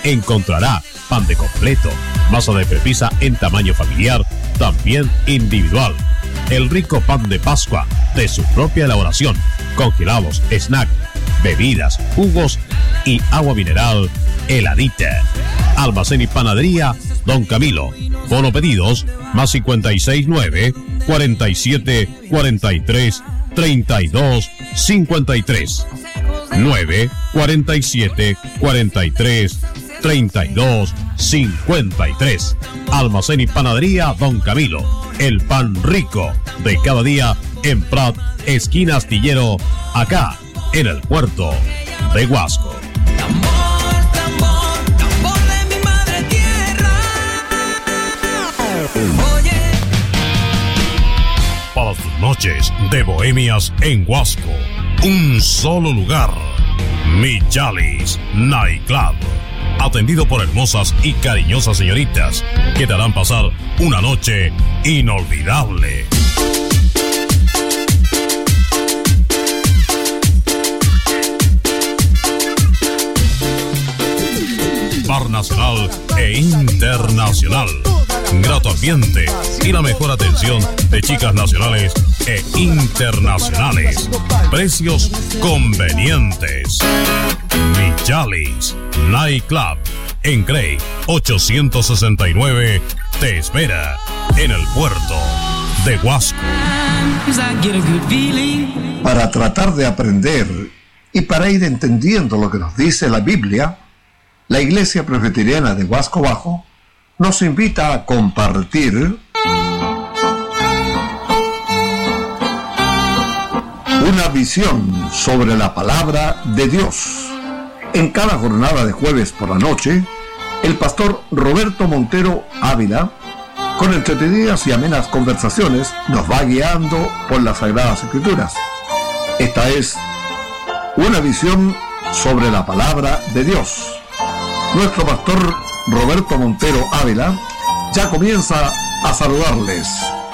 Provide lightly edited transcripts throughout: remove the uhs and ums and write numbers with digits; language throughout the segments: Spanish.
encontrará pan de completo, masa de prepisa en tamaño familiar, también individual. El rico pan de Pascua de su propia elaboración, congelados, snack, bebidas, jugos y agua mineral heladita. Almacén y panadería Don Camilo. Bono pedidos más 569 47 43 32 53 9 47 43 32 53. Almacén y panadería Don Camilo. El pan rico de cada día en Prat, esquina Astillero, acá en el puerto de Huasco. Para sus noches de bohemias en Huasco, un solo lugar, Michalis Nightclub. Atendido por hermosas y cariñosas señoritas que te harán pasar una noche inolvidable. Bar nacional e internacional. Grato ambiente y la mejor atención de chicas nacionales e internacionales. Precios convenientes. Michalis Nightclub en Cray 869 te espera en el puerto de Huasco. Para tratar de aprender y para ir entendiendo lo que nos dice la Biblia, la Iglesia Presbiteriana de Huasco Bajo nos invita a compartir una visión sobre la palabra de Dios. En cada jornada de jueves por la noche, el pastor Roberto Montero Ávila, con entretenidas y amenas conversaciones, nos va guiando por las Sagradas Escrituras. Esta es una visión sobre la palabra de Dios. Nuestro pastor Roberto Montero Ávila ya comienza a saludarles.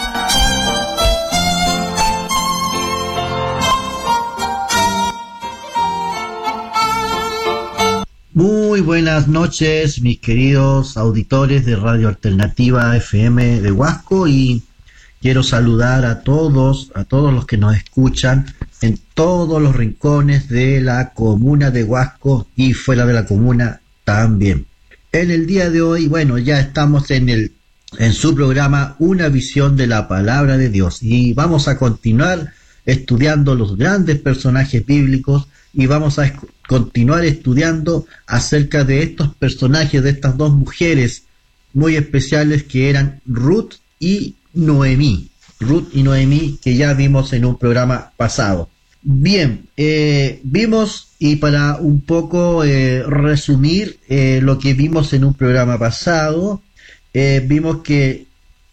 Muy buenas noches, mis queridos auditores de Radio Alternativa FM de Huasco, y quiero saludar a todos los que nos escuchan en todos los rincones de la comuna de Huasco y fuera de la comuna también. En el día de hoy, bueno, ya estamos en su programa Una visión de la palabra de Dios, y vamos a continuar estudiando los grandes personajes bíblicos, y vamos a continuar estudiando acerca de estos personajes, de estas dos mujeres muy especiales que eran Ruth y Noemí. Ruth y Noemí, que ya vimos en un programa pasado. Bien, vimos, y para un poco resumir lo que vimos en un programa pasado, vimos que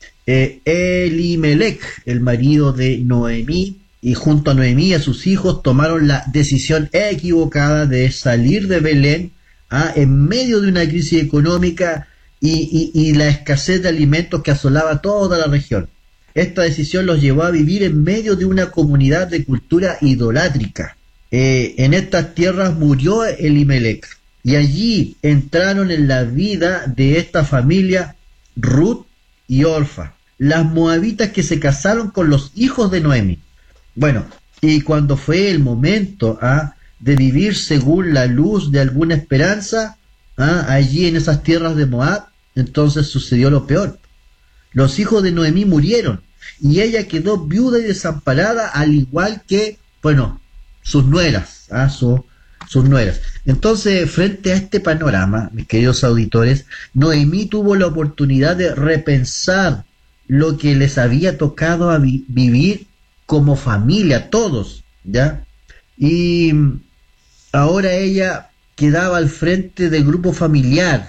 Elimelech, el marido de Noemí, y junto a Noemí y a sus hijos tomaron la decisión equivocada de salir de Belén en medio de una crisis económica y la escasez de alimentos que asolaba toda la región. Esta decisión los llevó a vivir en medio de una comunidad de cultura idolátrica. En estas tierras murió Elimelech, y allí entraron en la vida de esta familia Ruth y Orfa, las moabitas que se casaron con los hijos de Noemí. Bueno, y cuando fue el momento de vivir según la luz de alguna esperanza, allí en esas tierras de Moab, entonces sucedió lo peor. Los hijos de Noemí murieron, y ella quedó viuda y desamparada, al igual que, bueno, sus nueras, sus nueras. Entonces, frente a este panorama, mis queridos auditores, Noemí tuvo la oportunidad de repensar lo que les había tocado vivir como familia, todos, ¿ya? Y ahora ella quedaba al frente del grupo familiar,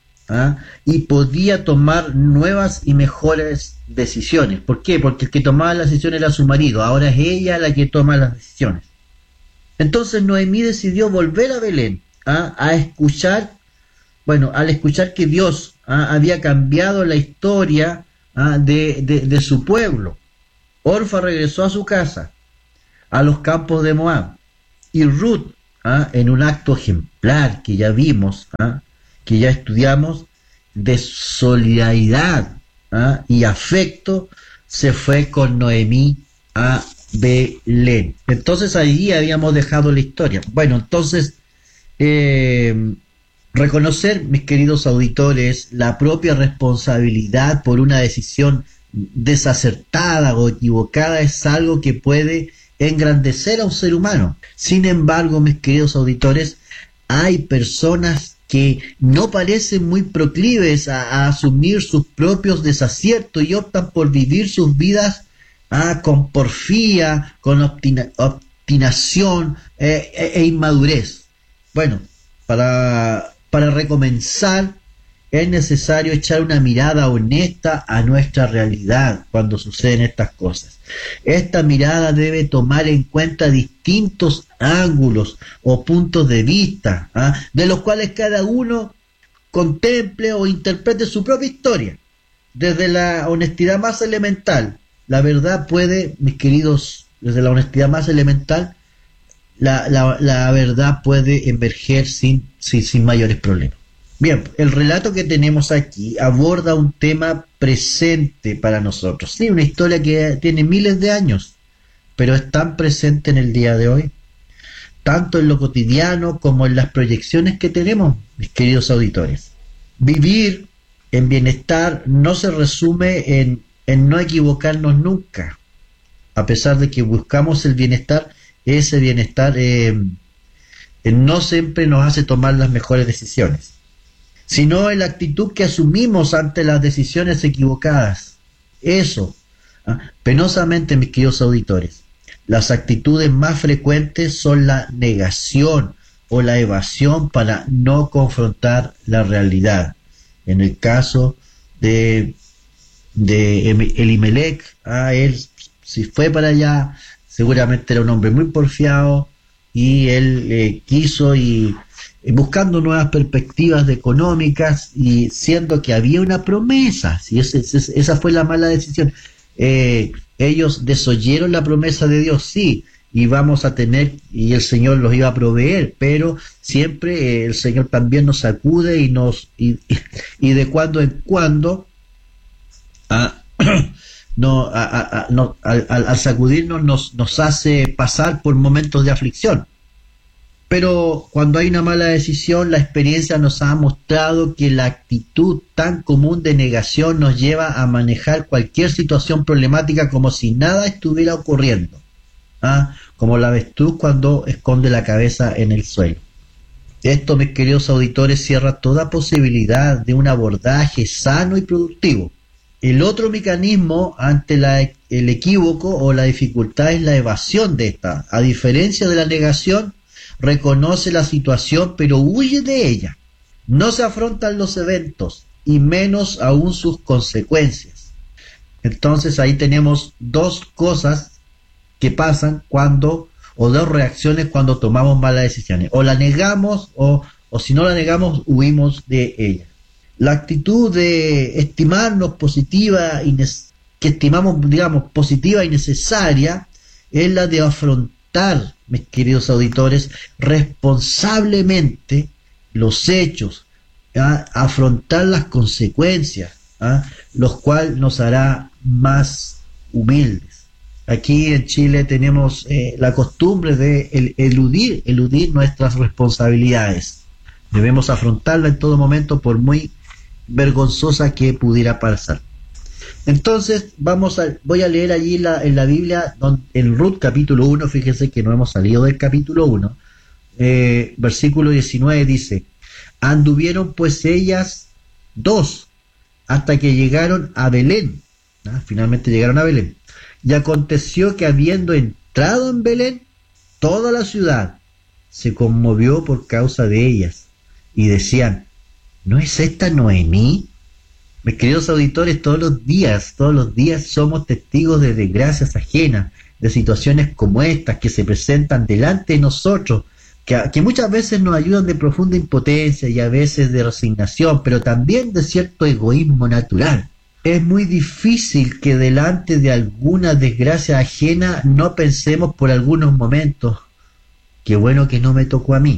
y podía tomar nuevas y mejores decisiones. ¿Por qué? Porque el que tomaba las decisiones era su marido, ahora es ella la que toma las decisiones. Entonces Noemí decidió volver a Belén, a escuchar, bueno, al escuchar que Dios había cambiado la historia de su pueblo. Orfa regresó a su casa, a los campos de Moab, y Ruth, en un acto ejemplar que ya vimos, que ya estudiamos, de solidaridad y afecto, se fue con Noemí a Belén. Entonces ahí habíamos dejado la historia. Bueno, entonces reconocer, mis queridos auditores, la propia responsabilidad por una decisión desacertada o equivocada es algo que puede engrandecer a un ser humano. Sin embargo, mis queridos auditores, hay personas que no parecen muy proclives a asumir sus propios desaciertos y optan por vivir sus vidas con porfía, con obstinación e inmadurez. Bueno, para recomenzar es necesario echar una mirada honesta a nuestra realidad cuando suceden estas cosas. Esta mirada debe tomar en cuenta distintos ángulos o puntos de vista, de los cuales cada uno contemple o interprete su propia historia. Desde la honestidad más elemental, la verdad puede, mis queridos, desde la honestidad más elemental, la verdad puede emerger sin mayores problemas. Bien, el relato que tenemos aquí aborda un tema presente para nosotros. Sí, una historia que tiene miles de años, pero es tan presente en el día de hoy, tanto en lo cotidiano como en las proyecciones que tenemos, mis queridos auditores. Vivir en bienestar no se resume en no equivocarnos nunca. A pesar de que buscamos el bienestar, ese bienestar no siempre nos hace tomar las mejores decisiones, sino en la actitud que asumimos ante las decisiones equivocadas. Eso, penosamente, mis queridos auditores, las actitudes más frecuentes son la negación o la evasión para no confrontar la realidad. En el caso de Elimelech, él, si fue para allá, seguramente era un hombre muy porfiado, y él quiso y buscando nuevas perspectivas económicas, y siendo que había una promesa, ¿sí? Esa fue la mala decisión. Ellos desoyeron la promesa de Dios, sí, y vamos a tener, y el Señor los iba a proveer, pero siempre el Señor también nos sacude y de cuando en cuando al sacudirnos nos hace pasar por momentos de aflicción. Pero cuando hay una mala decisión, la experiencia nos ha mostrado que la actitud tan común de negación nos lleva a manejar cualquier situación problemática como si nada estuviera ocurriendo, como la avestruz cuando esconde la cabeza en el suelo. Esto, mis queridos auditores, cierra toda posibilidad de un abordaje sano y productivo. El otro mecanismo ante el equívoco o la dificultad es la evasión de esta. A diferencia de la negación, reconoce la situación pero huye de ella. No se afrontan los eventos y menos aún sus consecuencias. Entonces ahí tenemos dos cosas que pasan o dos reacciones cuando tomamos malas decisiones. O la negamos o si no la negamos, huimos de ella. La actitud de estimarnos positiva que estimamos, digamos, positiva y necesaria es la de afrontar, mis queridos auditores, responsablemente los hechos, afrontar las consecuencias, los cuales nos hará más humildes. Aquí en Chile tenemos la costumbre de eludir nuestras responsabilidades. Debemos afrontarla en todo momento, por muy vergonzosa que pudiera pasar. Entonces voy a leer allí en la Biblia, en Ruth capítulo 1, fíjense que no hemos salido del capítulo 1, versículo 19 dice: anduvieron pues ellas dos hasta que llegaron a Belén. Finalmente llegaron a Belén. Y aconteció que habiendo entrado en Belén, toda la ciudad se conmovió por causa de ellas, y decían: ¿no es esta Noemí? Mis queridos auditores, todos los días somos testigos de desgracias ajenas, de situaciones como estas que se presentan delante de nosotros, que muchas veces nos ayudan de profunda impotencia y a veces de resignación, pero también de cierto egoísmo natural. Es muy difícil que delante de alguna desgracia ajena no pensemos por algunos momentos: qué bueno que no me tocó a mí.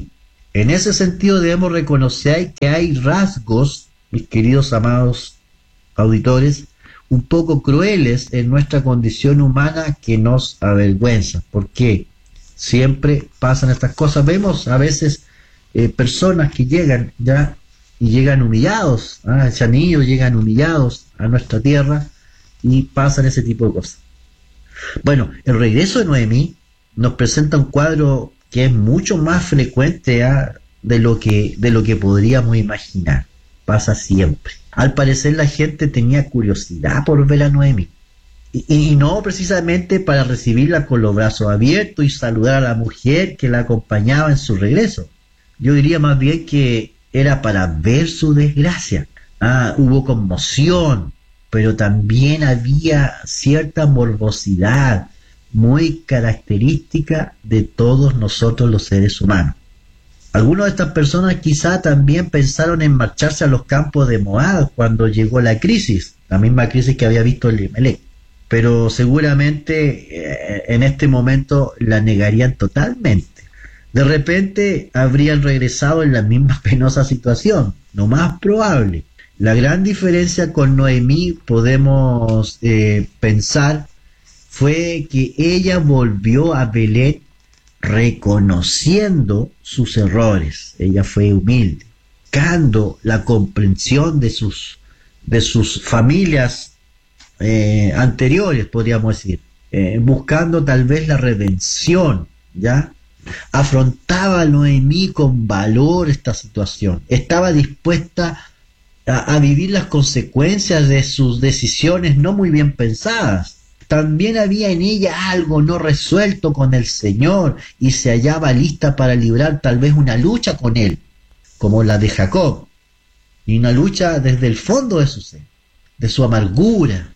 En ese sentido debemos reconocer que hay rasgos, mis queridos amados auditores, un poco crueles en nuestra condición humana que nos avergüenza. ¿Por qué? Siempre pasan estas cosas. Vemos a veces personas que llegan ya y llegan humillados, esos niños llegan humillados a nuestra tierra y pasan ese tipo de cosas. Bueno, el regreso de Noemí nos presenta un cuadro que es mucho más frecuente de lo que podríamos imaginar. Pasa siempre. Al parecer la gente tenía curiosidad por ver a Noemí. Y no precisamente para recibirla con los brazos abiertos y saludar a la mujer que la acompañaba en su regreso. Yo diría más bien que era para ver su desgracia. Hubo conmoción, pero también había cierta morbosidad muy característica de todos nosotros los seres humanos. Algunas de estas personas quizá también pensaron en marcharse a los campos de Moab cuando llegó la crisis, la misma crisis que había visto Elimelech, pero seguramente en este momento la negarían totalmente. De repente habrían regresado en la misma penosa situación, lo más probable. La gran diferencia con Noemí, podemos pensar, fue que ella volvió a Belén reconociendo sus errores. Ella fue humilde, buscando la comprensión de sus familias anteriores, podríamos decir, buscando tal vez la redención, ¿ya? Afrontaba a Noemí con valor esta situación, estaba dispuesta a vivir las consecuencias de sus decisiones no muy bien pensadas. También había en ella algo no resuelto con el Señor y se hallaba lista para librar tal vez una lucha con Él, como la de Jacob, y una lucha desde el fondo de su ser, de su amargura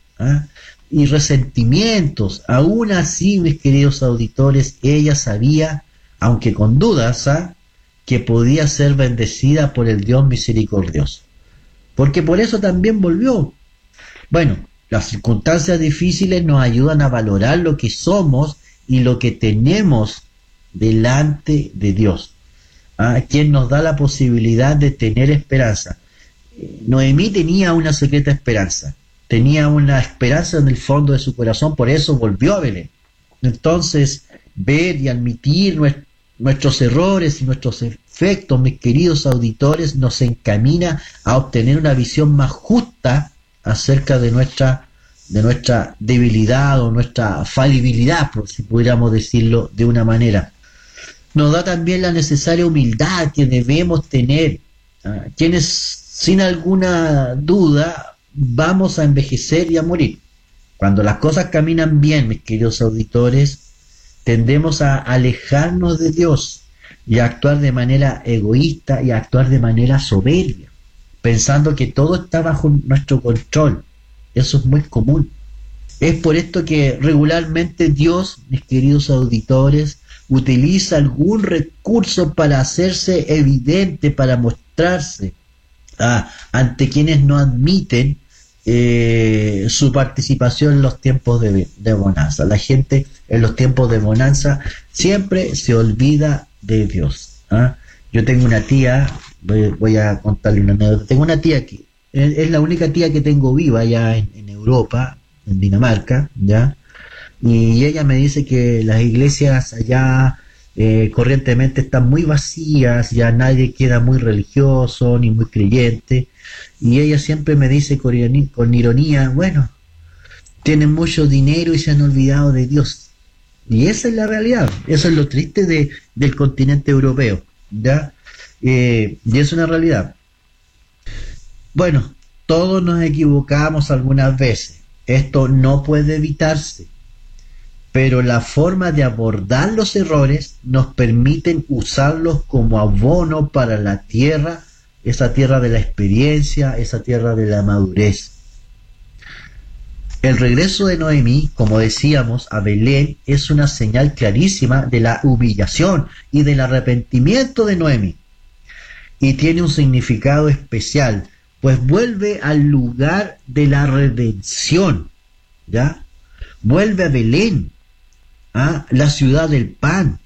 y resentimientos. Aún así, mis queridos auditores, ella sabía, aunque con dudas, que podía ser bendecida por el Dios misericordioso, porque por eso también volvió. Bueno, las circunstancias difíciles nos ayudan a valorar lo que somos y lo que tenemos delante de Dios, quien nos da la posibilidad de tener esperanza. Noemí tenía una secreta esperanza, tenía una esperanza en el fondo de su corazón, por eso volvió a Belén. Entonces, ver y admitir nuestros errores y nuestros efectos, mis queridos auditores, nos encamina a obtener una visión más justa acerca de nuestra debilidad o nuestra falibilidad, por si pudiéramos decirlo de una manera. Nos da también la necesaria humildad que debemos tener, quienes sin alguna duda vamos a envejecer y a morir. Cuando las cosas caminan bien, mis queridos auditores, tendemos a alejarnos de Dios y a actuar de manera egoísta y a actuar de manera soberbia, pensando que todo está bajo nuestro control. Eso es muy común. Es por esto que regularmente Dios, mis queridos auditores, utiliza algún recurso para hacerse evidente, para mostrarse ante quienes no admiten su participación en los tiempos de bonanza. La gente en los tiempos de bonanza siempre se olvida de Dios. Yo tengo una tía, voy a contarle una anécdota. Tengo una tía que es la única tía que tengo viva allá en Europa, en Dinamarca, ¿ya? Y ella me dice que las iglesias allá corrientemente están muy vacías, ya nadie queda muy religioso ni muy creyente, y ella siempre me dice con ironía, bueno, tienen mucho dinero y se han olvidado de Dios. Y esa es la realidad, eso es lo triste del continente europeo, ¿ya? Y es una realidad. Bueno, todos nos equivocamos algunas veces, esto no puede evitarse, pero la forma de abordar los errores nos permiten usarlos como abono para la tierra, esa tierra de la experiencia, esa tierra de la madurez. El regreso de Noemí, como decíamos, a Belén es una señal clarísima de la humillación y del arrepentimiento de Noemí, y tiene un significado especial, pues vuelve al lugar de la redención, ¿ya? Vuelve a Belén, la ciudad del pan,